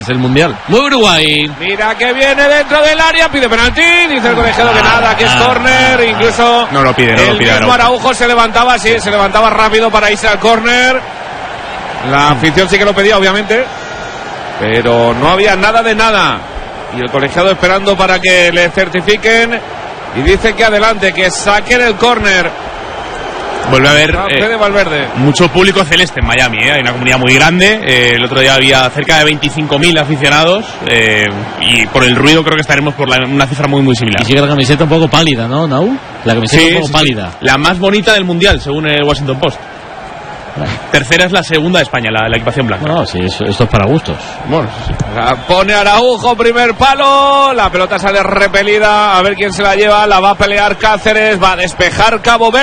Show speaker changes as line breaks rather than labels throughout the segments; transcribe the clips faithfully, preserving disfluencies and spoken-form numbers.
Es el mundial. Muy Uruguay.
Mira que viene dentro del área, pide penalti, dice el colegiado que nada, que es córner, incluso
no lo pide, no
el
lo pide
mismo Araujo se levantaba, sí, se levantaba rápido para irse al córner. La afición sí que lo pedía, obviamente, pero no había nada de nada. Y el colegiado esperando para que le certifiquen y dice que adelante, que saquen el córner.
Vuelve a haber
eh, Valverde.
mucho público celeste en Miami, ¿eh? Hay una comunidad muy grande. Eh, el otro día había cerca de veinticinco mil aficionados eh, y por el ruido creo que estaremos por la, una cifra muy muy similar.
Y sigue la camiseta un poco pálida, ¿no, Nau? La camiseta
sí,
un poco
sí,
pálida.
Sí. La más bonita del mundial, según el Washington Post. Vale. Tercera es la segunda de España, la, la equipación blanca.
No, sí, eso, esto es para gustos.
Bueno, sí, sí.
La pone Araujo, primer palo, la pelota sale repelida, a ver quién se la lleva, la va a pelear Cáceres, va a despejar Cabo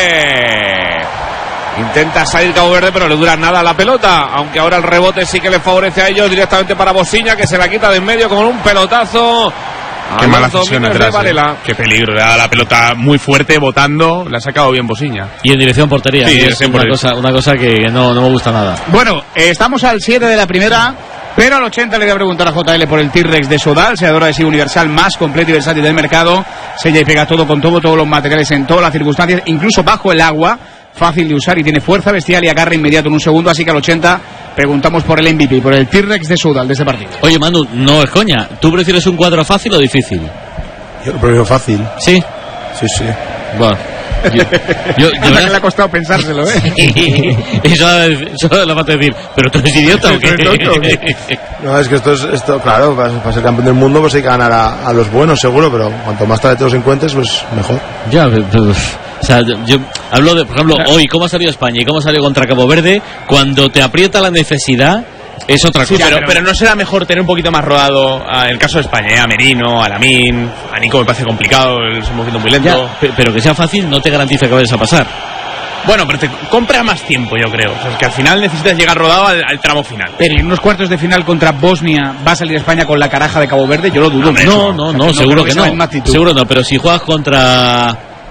Verde. Intenta salir Cabo Verde, pero le dura nada la pelota, aunque ahora el rebote sí que le favorece a ellos, directamente para Bosiña, que se la quita de en medio con un pelotazo.
Qué mala cesión atrás, eh. Qué peligro, le da la pelota muy fuerte, botando, la ha sacado bien Bosiña.
Y en dirección portería.
Sí,
es una cosa, una cosa que no, no me gusta nada.
Bueno, eh, estamos al siete de la primera, pero al ochenta le voy a preguntar a J L por el T-Rex de Sodal, selladora de sí universal más completo y versátil del mercado. Sella y pega todo con todo, todos los materiales en todas las circunstancias, incluso bajo el agua. Fácil de usar y tiene fuerza bestial y agarre inmediato en un segundo, así que al ochenta preguntamos por el M V P, por el T-Rex de Sudal de este partido.
Oye, Manu, no es coña, ¿tú prefieres un cuadro fácil o difícil?
Yo lo prefiero fácil.
¿Sí?
Sí, sí.
Bueno, yo, yo, yo
verdad... le ha costado pensárselo, ¿eh?
Eso, eso es la parte de decir, ¿pero tú eres idiota o qué?
No, es que esto es, esto, claro, para, para ser campeón del mundo pues hay que ganar a, a los buenos, seguro, pero cuanto más talentos encuentres, pues mejor.
Ya, pero... O sea, yo hablo de, por ejemplo, hoy, cómo ha salido España y cómo ha salido contra Cabo Verde. Cuando te aprieta la necesidad, es otra cosa.
Sí, pero, pero no será mejor tener un poquito más rodado, en el caso de España, ¿eh? A Merino, a Lamín, a Nico me parece complicado, se está moviendo muy lento.
Ya, pero que sea fácil no te garantiza que vayas a pasar.
Bueno, pero te compra más tiempo, yo creo. O sea, es que al final necesitas llegar rodado al, al tramo final.
Pero en unos cuartos de final contra Bosnia va a salir España con la caraja de Cabo Verde, yo lo dudo.
No, no, no, no, seguro que no. Seguro no, pero si juegas contra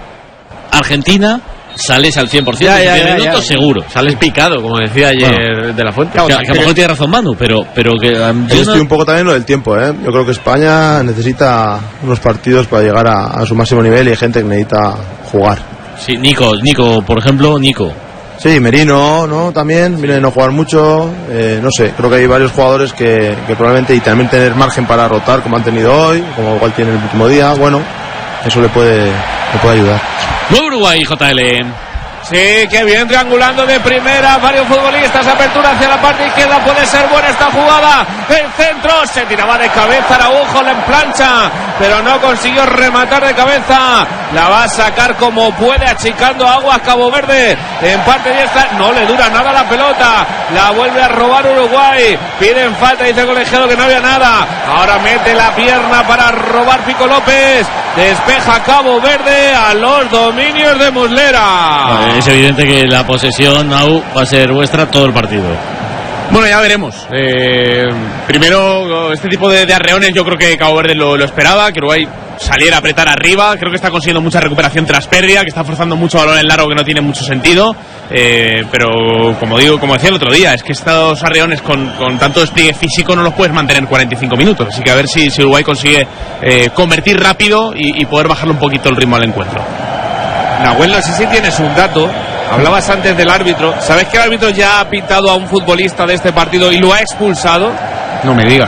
Argentina, sales al cien por ciento,
ya, ya, ya, minutos,
ya. Seguro.
Sales picado, como decía ayer bueno, de la Fuente.
Claro, que, que a lo mejor tiene razón Manu, pero, pero que... Um,
yo estoy no... un poco también lo del tiempo, ¿eh? Yo creo que España necesita unos partidos para llegar a, a su máximo nivel y hay gente que necesita jugar.
Sí, Nico, Nico, por ejemplo, Nico.
Sí, Merino, ¿no? También, viene de no jugar mucho, eh, no sé, creo que hay varios jugadores que, que probablemente y también tener margen para rotar como han tenido hoy, como igual tiene el último día, bueno, eso le puede, le puede ayudar.
Muy Uruguay, J L.
Sí, que bien, triangulando de primera, varios futbolistas, apertura hacia la parte izquierda, puede ser buena esta jugada, el centro, se tiraba de cabeza Araujo, la emplancha, pero no consiguió rematar de cabeza, la va a sacar como puede, achicando aguas Cabo Verde, en parte y esta, no le dura nada la pelota, la vuelve a robar Uruguay, piden falta, dice el colegiado que no había nada, ahora mete la pierna para robar Pico López, despeja Cabo Verde a los dominios de Muslera.
Es evidente que la posesión Nau va a ser vuestra todo el partido.
Bueno, ya veremos. Eh, primero, este tipo de, de arreones yo creo que Cabo Verde lo, lo esperaba, que Uruguay saliera a apretar arriba. Creo que está consiguiendo mucha recuperación tras pérdida, que está forzando mucho balón en largo que no tiene mucho sentido. Eh, pero como digo, como decía el otro día, es que estos arreones con, con tanto despliegue físico no los puedes mantener cuarenta y cinco minutos. Así que a ver si, si Uruguay consigue eh, convertir rápido y, y poder bajarle un poquito el ritmo al encuentro.
Nahuel, no sé si tienes un dato. Hablabas antes del árbitro. ¿Sabes que el árbitro ya ha pitado a un futbolista de este partido y lo ha expulsado?
No me digas.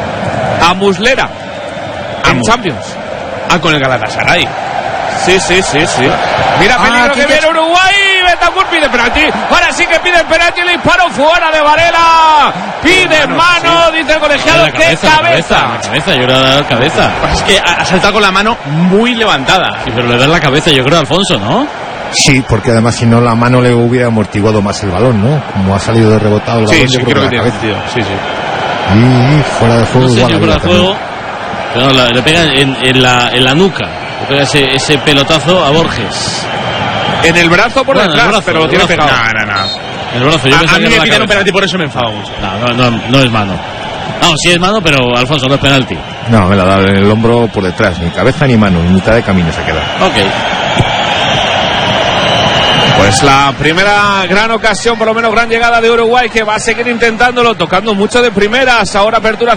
A Muslera.
A
en
Mus-
Champions.
Ah, con el Galatasaray.
Sí, sí, sí, sí. Mira, peligro ah, que viene Uruguay. Betancourt pide penalti. Ahora sí que pide penalti. Le disparo fuera de Varela. Pide mano, mano sí. Dice el colegiado.
La
¡Qué
cabeza!
cabeza!
La cabeza, yo creo que le ha dado cabeza.
Es que ha saltado con la mano muy levantada.
Sí, pero le da la cabeza, yo creo, a Alfonso, ¿no?
Sí, porque además si no la mano le hubiera amortiguado más el balón, ¿no? Como ha salido de rebotado el balón,
sí,
yo
sí,
creo,
creo
que,
que
la
tiene sentido. Sí, sí.
Y fuera de juego
no sé,
igual.
Si fuera de juego, pero no, le pega en, en, la, en la nuca. Le pega ese, ese pelotazo a Borges.
En el brazo por
bueno,
detrás,
brazo,
pero lo tiene
brazo.
pegado.
No, no, no.
El brazo, yo
a, a mí me piden un penalti, por eso me enfado mucho.
No, no, no, no es mano. No, sí es mano, pero Alfonso no es penalti.
No, me la da en el hombro por detrás, ni cabeza ni mano, en mitad de camino se queda.
Ok.
Pues la primera gran ocasión, por lo menos gran llegada de Uruguay, que va a seguir intentándolo, tocando mucho de primeras. Ahora apertura